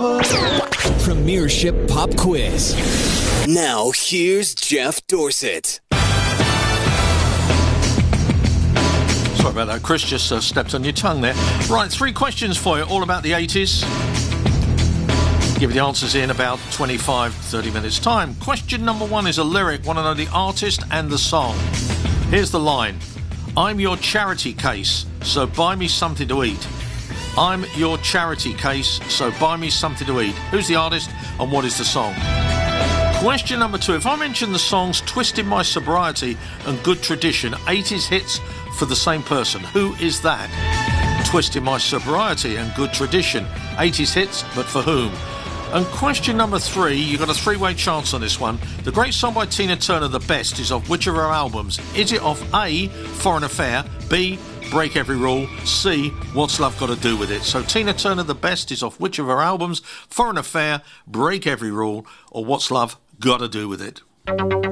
Premiership Pop Quiz. Now, here's Jeff Dorset. Sorry about that, Chris. Just stepped on your tongue there. Right, 3 questions for you, all about the 80s. Give you the answers in about 25-30 minutes' time. Question number 1 is a lyric. Want to know the artist and the song. Here's the line. I'm your charity case, so buy me something to eat. I'm your charity case, so buy me something to eat. Who's the artist and what is the song? Question number 2. If I mention the songs Twisted My Sobriety and Good Tradition, 80s hits for the same person, who is that? Twisted My Sobriety and Good Tradition, 80s hits, but for whom? And question number 3, you've got a 3-way chance on this one. The great song by Tina Turner, The Best, is off which of her albums? Is it off A, Foreign Affair, B, Break Every Rule, C, What's Love Got to Do With It? So Tina Turner, The Best, is off which of her albums? Foreign Affair, Break Every Rule, or What's Love Got to Do With It?